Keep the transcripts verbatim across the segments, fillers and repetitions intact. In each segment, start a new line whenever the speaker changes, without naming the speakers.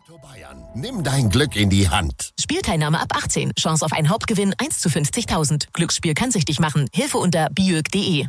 Bayern. Nimm dein Glück in die Hand.
Spielteilnahme ab achtzehn. Chance auf einen Hauptgewinn eins zu fünfzigtausend. Glücksspiel kann süchtig machen. Hilfe unter biög punkt de.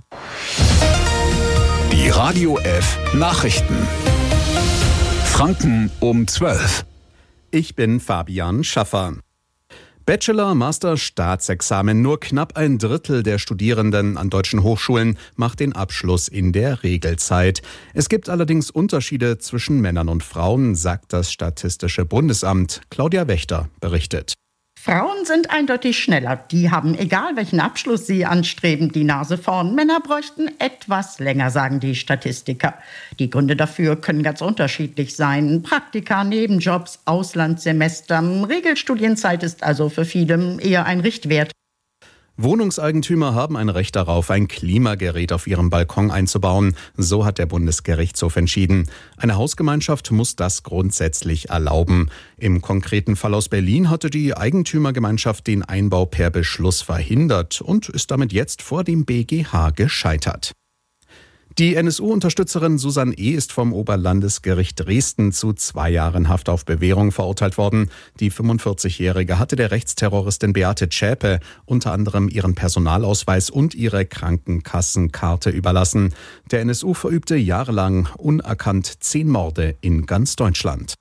Die Radio F Nachrichten. Franken um zwölf.
Ich bin Fabian Schaffer. Bachelor, Master, Staatsexamen. Nur knapp ein Drittel der Studierenden an deutschen Hochschulen macht den Abschluss in der Regelzeit. Es gibt allerdings Unterschiede zwischen Männern und Frauen, sagt das Statistische Bundesamt. Claudia Wächter berichtet.
Frauen sind eindeutig schneller. Die haben, egal welchen Abschluss sie anstreben, die Nase vorn. Männer bräuchten etwas länger, sagen die Statistiker. Die Gründe dafür können ganz unterschiedlich sein. Praktika, Nebenjobs, Auslandssemester. Regelstudienzeit ist also für viele eher ein Richtwert.
Wohnungseigentümer haben ein Recht darauf, ein Klimagerät auf ihrem Balkon einzubauen. So hat der Bundesgerichtshof entschieden. Eine Hausgemeinschaft muss das grundsätzlich erlauben. Im konkreten Fall aus Berlin hatte die Eigentümergemeinschaft den Einbau per Beschluss verhindert und ist damit jetzt vor dem B G H gescheitert. Die N S U-Unterstützerin Susanne E. ist vom Oberlandesgericht Dresden zu zwei Jahren Haft auf Bewährung verurteilt worden. Die fünfundvierzigjährige hatte der Rechtsterroristin Beate Zschäpe unter anderem ihren Personalausweis und ihre Krankenkassenkarte überlassen. Der N S U verübte jahrelang unerkannt zehn Morde in ganz Deutschland.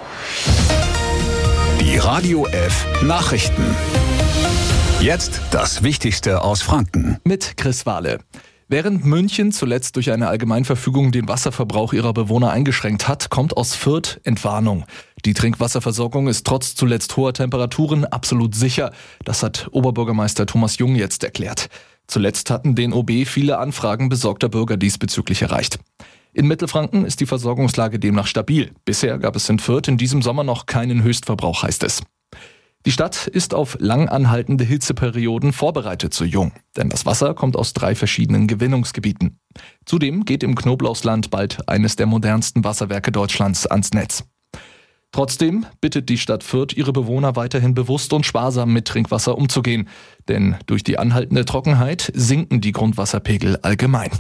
Die Radio F Nachrichten. Jetzt das Wichtigste aus Franken.
Mit Chris Wahle. Während München zuletzt durch eine Allgemeinverfügung den Wasserverbrauch ihrer Bewohner eingeschränkt hat, kommt aus Fürth Entwarnung. Die Trinkwasserversorgung ist trotz zuletzt hoher Temperaturen absolut sicher. Das hat Oberbürgermeister Thomas Jung jetzt erklärt. Zuletzt hatten den O B viele Anfragen besorgter Bürger diesbezüglich erreicht. In Mittelfranken ist die Versorgungslage demnach stabil. Bisher gab es in Fürth in diesem Sommer noch keinen Höchstverbrauch, heißt es. Die Stadt ist auf lang anhaltende Hitzeperioden vorbereitet, so Jung. Denn das Wasser kommt aus drei verschiedenen Gewinnungsgebieten. Zudem geht im Knoblauchsland bald eines der modernsten Wasserwerke Deutschlands ans Netz. Trotzdem bittet die Stadt Fürth ihre Bewohner weiterhin bewusst und sparsam mit Trinkwasser umzugehen. Denn durch die anhaltende Trockenheit sinken die Grundwasserpegel allgemein.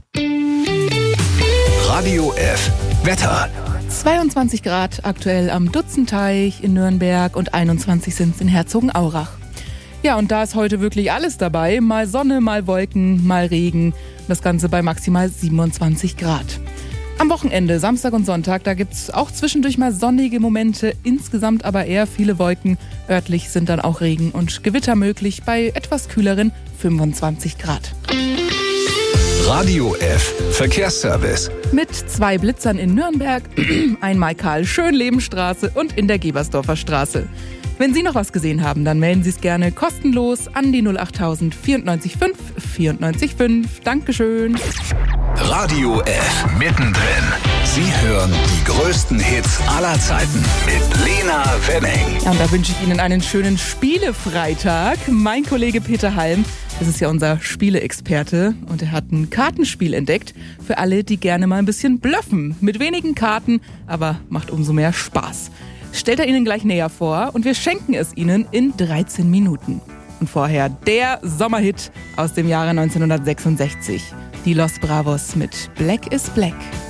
Radio F Wetter.
zweiundzwanzig Grad aktuell am Dutzenteich in Nürnberg und einundzwanzig sind es in Herzogenaurach. Ja, und da ist heute wirklich alles dabei. Mal Sonne, mal Wolken, mal Regen. Das Ganze bei maximal siebenundzwanzig Grad. Am Wochenende, Samstag und Sonntag, da gibt es auch zwischendurch mal sonnige Momente, insgesamt aber eher viele Wolken. Örtlich sind dann auch Regen und Gewitter möglich bei etwas kühleren fünfundzwanzig Grad.
Radio F Verkehrsservice.
Mit zwei Blitzern in Nürnberg, einmal Karl-Schönleben-Straße und in der Gebersdorfer Straße. Wenn Sie noch was gesehen haben, dann melden Sie es gerne kostenlos an die null achttausend vierundneunzig fünf vierundneunzig fünf. Dankeschön.
Radio F mittendrin. Sie hören die größten Hits aller Zeiten mit Lena Wenning.
Ja, und da wünsche ich Ihnen einen schönen Spielefreitag. Mein Kollege Peter Halm, das ist ja unser Spieleexperte, und er hat ein Kartenspiel entdeckt für alle, die gerne mal ein bisschen bluffen. Mit wenigen Karten, aber macht umso mehr Spaß. Stellt er Ihnen gleich näher vor und wir schenken es Ihnen in dreizehn Minuten. Und vorher der Sommerhit aus dem Jahre neunzehnhundertsechsundsechzig. Die Los Bravos mit Black is Black.